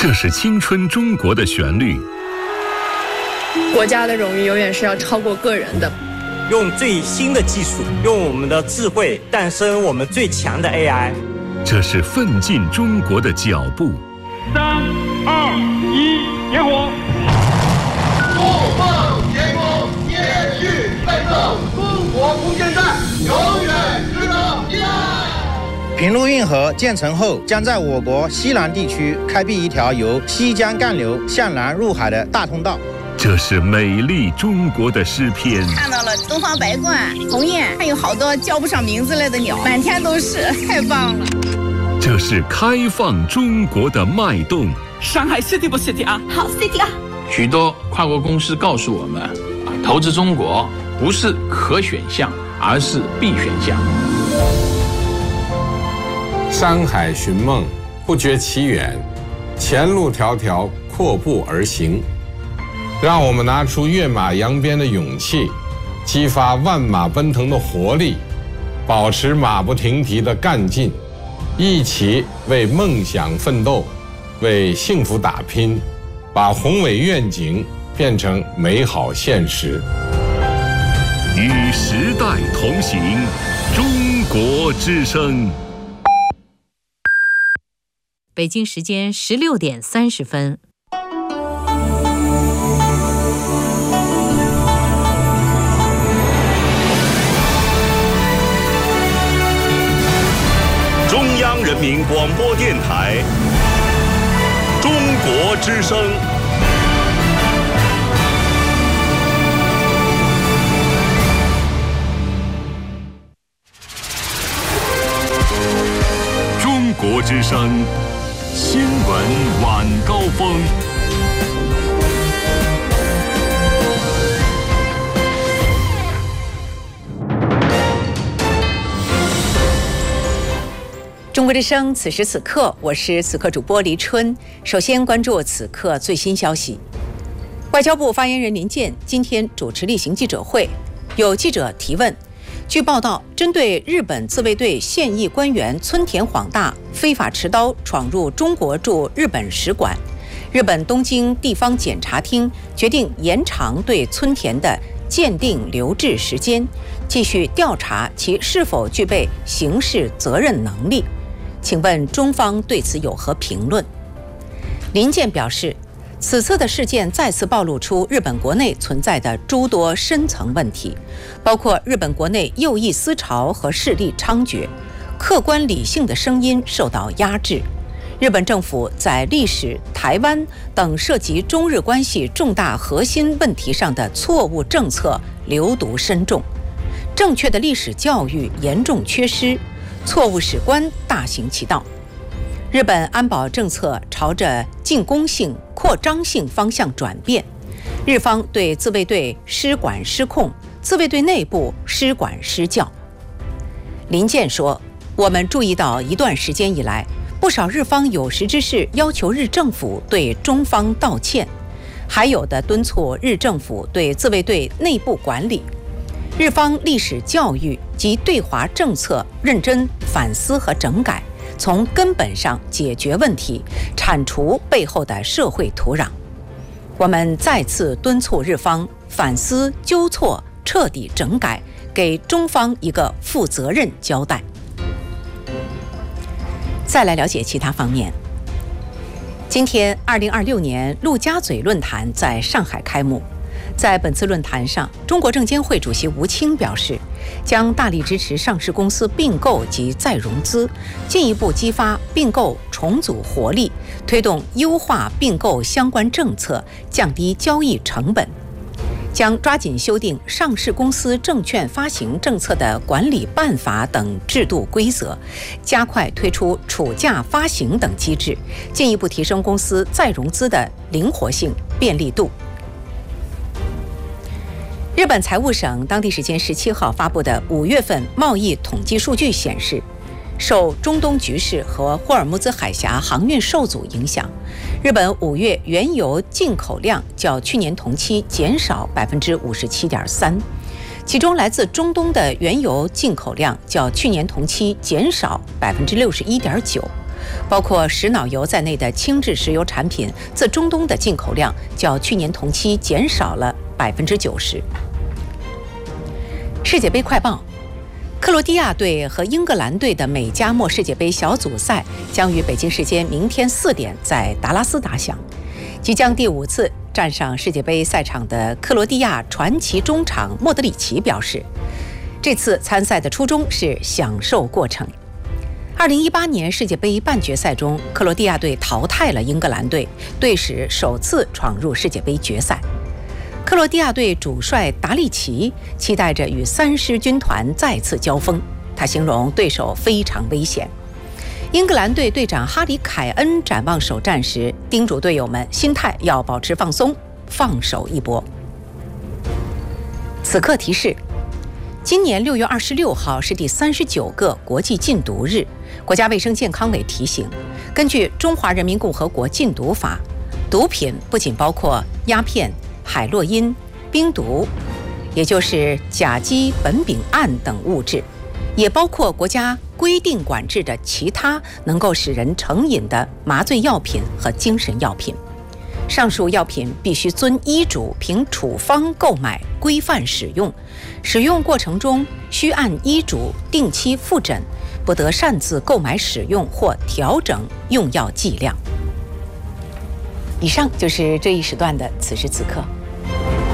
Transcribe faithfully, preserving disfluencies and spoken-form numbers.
这是青春中国的旋律。 国家的荣誉永远是要超过个人的。 用最新的技术，用我们的智慧诞生我们最强的 A I。 这是奋进中国的脚步。 三二一，点火！ 不放天空，延续奋斗，中国空间站永远值得依赖。 平陆运河建成后，将在我国西南地区开辟一条由西江干流向南入海的大通道。 这是美丽中国的诗篇。 看到了东方白鹳、鸿雁，还有好多叫不上名字来的鸟，满天都是，太棒了。 这是开放中国的脉动。 上海 City 不 City 啊？ 好 City 啊！ 许多跨国公司告诉我们，投资中国不是可选项，而是必选项。 山海寻梦，不觉其远，前路迢迢，阔步而行。让我们拿出跃马扬鞭的勇气，激发万马奔腾的活力，保持马不停蹄的干劲，一起为梦想奋斗，为幸福打拼，把宏伟愿景变成美好现实。 与时代同行，中国之声。 北京时间十六点三十分。 中央人民广播电台，中国之声。中国之声，新闻晚高峰。 中国之声，此时此刻，我是此刻主播黎春。首先关注此刻最新消息。外交部发言人林健今天主持例行记者会，有记者提问。据报道，针对日本自卫队现役官员村田晃大非法持刀闯入中国驻日本使馆，日本东京地方检察厅决定延长对村田的鉴定留置时间，继续调查其是否具备刑事责任能力。请问中方对此有何评论？林健表示，此次的事件再次暴露出日本国内存在的诸多深层问题，包括日本国内右翼思潮和势力猖獗，客观理性的声音受到压制，日本政府在历史、台湾等涉及中日关系重大核心问题上的错误政策流毒深重，正确的历史教育严重缺失，错误史观大行其道。日本安保政策朝着进攻性、扩张性方向转变，日方对自卫队失管失控，自卫队内部失管失教。林健说，我们注意到一段时间以来，不少日方有识之士要求日政府对中方道歉，还有的敦促日政府对自卫队内部管理。日方历史教育及对华政策认真反思和整改，从根本上解决问题，铲除背后的社会土壤。我们再次敦促日方反思纠错，彻底整改，给中方一个负责任交代。再来了解其他方面。今天二零二六年陆家嘴论坛在上海开幕。在本次论坛上，中国证监会主席吴清表示，将大力支持上市公司并购及再融资，进一步激发并购重组活力，推动优化并购相关政策，降低交易成本。将抓紧修订上市公司证券发行政策的管理办法等制度规则，加快推出储价发行等机制，进一步提升公司再融资的灵活性、便利度。日本财务省当地时间十七号发布的五月份贸易统计数据显示，受中东局势和霍尔木兹海峡航运受阻影响，日本五月原油进口量较去年同期减少百分之五十七点三，其中来自中东的原油进口量较去年同期减少百分之六十一点九， 包括石脑油在内的轻质石油产品自中东的进口量较去年同期减少了百分之九十。世界杯快报：克罗地亚队和英格兰队的美加墨世界杯小组赛将于北京时间明天四点在达拉斯打响。即将第五次站上世界杯赛场的克罗地亚传奇中场莫德里奇表示，这次参赛的初衷是享受过程。二零一八年世界杯半决赛中，克罗地亚队淘汰了英格兰队，队史首次闯入世界杯决赛。克罗地亚队主帅达利奇期待着与三狮军团再次交锋，他形容对手非常危险。英格兰队队长哈里·凯恩展望首战时，叮嘱队友们心态要保持放松，放手一搏。此刻提示：今年六月二十六号是第三十九个国际禁毒日。国家卫生健康委提醒，根据《中华人民共和国禁毒法》，毒品不仅包括鸦片、海洛因、冰毒，也就是甲基苯丙胺等物质，也包括国家规定管制的其他能够使人成瘾的麻醉药品和精神药品。上述药品必须遵医嘱凭处方购买，规范使用。使用过程中需按医嘱定期复诊，不得擅自购买使用或调整用药剂量。以上就是这一时段的此时此刻。